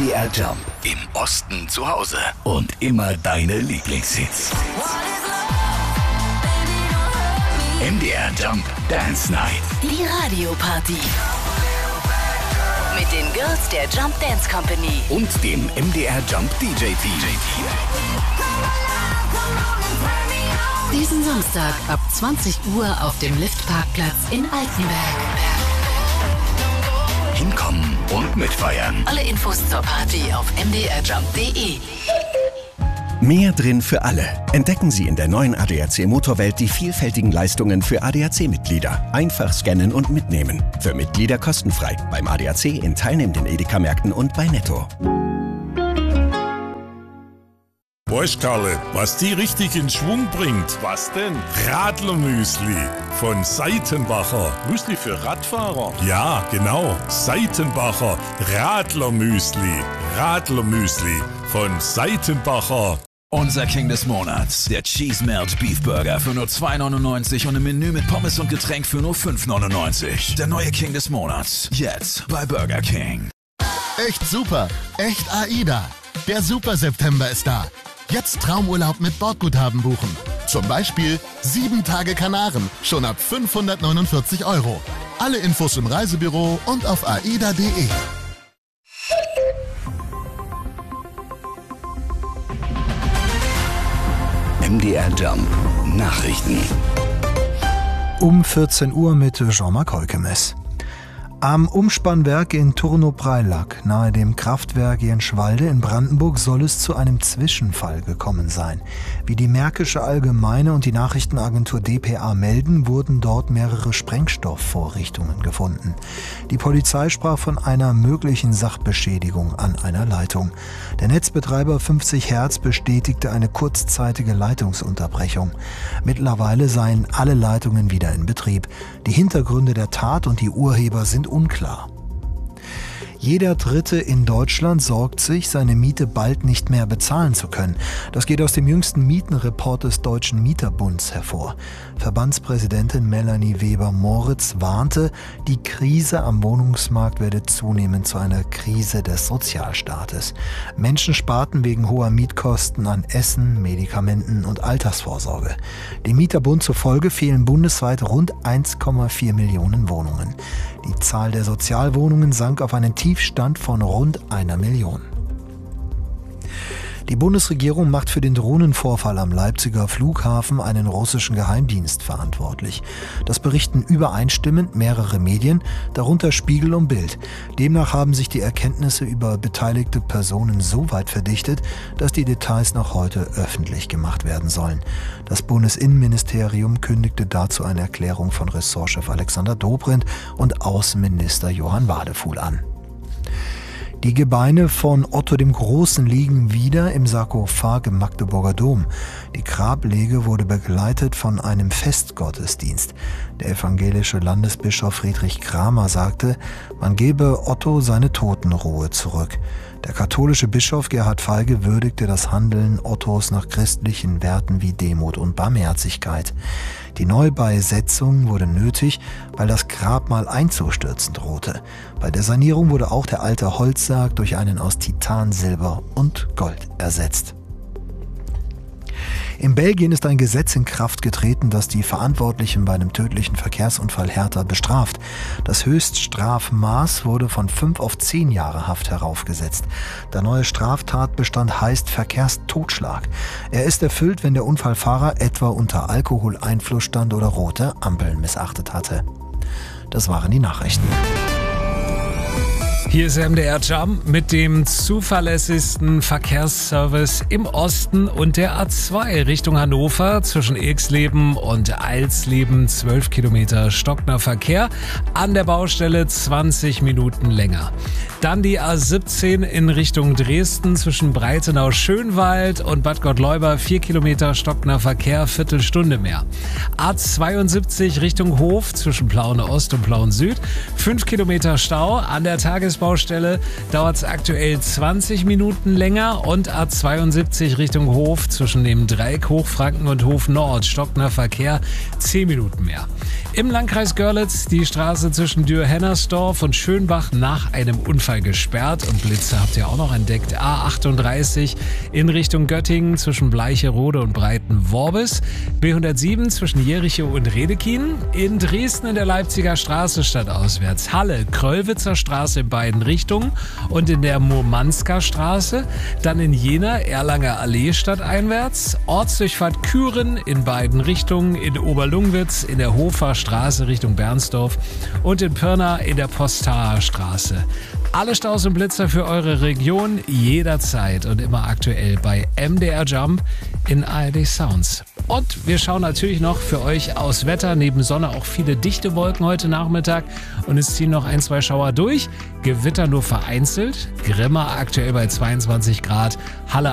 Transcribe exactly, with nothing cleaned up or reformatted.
D R Jump. Im Osten zu Hause. Und immer deine Lieblingshits. M D R Jump Dance Night. Die Radioparty. Mit den Girls der Jump Dance Company. Und dem M D R Jump D J Team. Diesen Samstag ab zwanzig Uhr auf dem Liftparkplatz in Altenberg. Hinkommen und mitfeiern. Alle Infos zur Party auf m d r jump punkt d e. Mehr drin für alle. Entdecken Sie in der neuen A D A C Motorwelt die vielfältigen Leistungen für A D A C-Mitglieder. Einfach scannen und mitnehmen. Für Mitglieder kostenfrei. Beim A D A C in teilnehmenden Edeka-Märkten und bei Netto. Weißt Karle, was die richtig in Schwung bringt? Was denn? Radlermüsli von Seitenbacher. Müsli für Radfahrer? Ja, genau. Seitenbacher Radlermüsli. Radlermüsli von Seitenbacher. Unser King des Monats, der Cheese Melt Beef Burger für nur zwei neunundneunzig und ein Menü mit Pommes und Getränk für nur fünf neunundneunzig. Der neue King des Monats, jetzt bei Burger King. Echt super, echt AIDA. Der Super September ist da. Jetzt Traumurlaub mit Bordguthaben buchen. Zum Beispiel sieben Tage Kanaren, schon ab fünfhundertneunundvierzig Euro. Alle Infos im Reisebüro und auf aida punkt de. M D R Jump Nachrichten. Um vierzehn Uhr mit Jean-Marc Heukemes. Am Umspannwerk in Turno-Preilack, nahe dem Kraftwerk Jenschwalde in Brandenburg, soll es zu einem Zwischenfall gekommen sein. Wie die Märkische Allgemeine und die Nachrichtenagentur D P A melden, wurden dort mehrere Sprengstoffvorrichtungen gefunden. Die Polizei sprach von einer möglichen Sachbeschädigung an einer Leitung. Der Netzbetreiber fünfzig Hertz bestätigte eine kurzzeitige Leitungsunterbrechung. Mittlerweile seien alle Leitungen wieder in Betrieb. Die Hintergründe der Tat und die Urheber sind unklar. Jeder Dritte in Deutschland sorgt sich, seine Miete bald nicht mehr bezahlen zu können. Das geht aus dem jüngsten Mietenreport des Deutschen Mieterbunds hervor. Verbandspräsidentin Melanie Weber-Moritz warnte, die Krise am Wohnungsmarkt werde zunehmend zu einer Krise des Sozialstaates. Menschen sparten wegen hoher Mietkosten an Essen, Medikamenten und Altersvorsorge. Dem Mieterbund zufolge fehlen bundesweit rund eins Komma vier Millionen Wohnungen. Die Zahl der Sozialwohnungen sank auf einen Tiefstand von rund einer Million. Die Bundesregierung macht für den Drohnenvorfall am Leipziger Flughafen einen russischen Geheimdienst verantwortlich. Das berichten übereinstimmend mehrere Medien, darunter Spiegel und Bild. Demnach haben sich die Erkenntnisse über beteiligte Personen so weit verdichtet, dass die Details noch heute öffentlich gemacht werden sollen. Das Bundesinnenministerium kündigte dazu eine Erklärung von Ressortchef Alexander Dobrindt und Außenminister Johann Wadefuhl an. Die Gebeine von Otto dem Großen liegen wieder im Sarkophag im Magdeburger Dom. Die Grablege wurde begleitet von einem Festgottesdienst. Der evangelische Landesbischof Friedrich Kramer sagte, man gebe Otto seine Totenruhe zurück. Der katholische Bischof Gerhard Feige würdigte das Handeln Ottos nach christlichen Werten wie Demut und Barmherzigkeit. Die Neubeisetzung wurde nötig, weil das Grabmal einzustürzen drohte. Bei der Sanierung wurde auch der alte Holzsarg durch einen aus Titan, Silber und Gold ersetzt. In Belgien ist ein Gesetz in Kraft getreten, das die Verantwortlichen bei einem tödlichen Verkehrsunfall härter bestraft. Das Höchststrafmaß wurde von fünf auf zehn Jahre Haft heraufgesetzt. Der neue Straftatbestand heißt Verkehrstotschlag. Er ist erfüllt, wenn der Unfallfahrer etwa unter Alkoholeinfluss stand oder rote Ampeln missachtet hatte. Das waren die Nachrichten. Hier ist M D R Jump mit dem zuverlässigsten Verkehrsservice im Osten und der A zwei Richtung Hannover zwischen Ilksleben und Alsleben. zwölf Kilometer stockender Verkehr, an der Baustelle zwanzig Minuten länger. Dann die A siebzehn in Richtung Dresden zwischen Breitenau-Schönwald und Bad Gottleuba. vier Kilometer stockender Verkehr, Viertelstunde mehr. A zweiundsiebzig Richtung Hof zwischen Plauen Ost und Plauen Süd. fünf Kilometer Stau. An der Tagesbaustelle dauert es aktuell zwanzig Minuten länger. Und A zweiundsiebzig Richtung Hof zwischen dem Dreieck Hochfranken und Hof Nord. Stockender Verkehr, zehn Minuten mehr. Im Landkreis Görlitz die Straße zwischen Dürr-Hennersdorf und Schönbach nach einem Unfall Fall gesperrt und Blitze habt ihr auch noch entdeckt. A achtunddreißig in Richtung Göttingen zwischen Bleicherode und Breitenworbis. B hundertsieben zwischen Jericho und Redekin. In Dresden in der Leipziger Straße stadtauswärts. Halle, Kröllwitzer Straße in beiden Richtungen und in der Murmansker Straße. Dann in Jena, Erlanger Allee stadteinwärts. Ortsdurchfahrt Küren in beiden Richtungen. In Oberlungwitz in der Hofer Straße Richtung Bernsdorf und in Pirna in der Postaer Straße. Alle Staus und Blitzer für eure Region jederzeit und immer aktuell bei M D R Jump in A R D Sounds. Und wir schauen natürlich noch für euch aus Wetter. Neben Sonne auch viele dichte Wolken heute Nachmittag. Und es ziehen noch ein, zwei Schauer durch. Gewitter nur vereinzelt. Grimma aktuell bei zweiundzwanzig Grad. Halle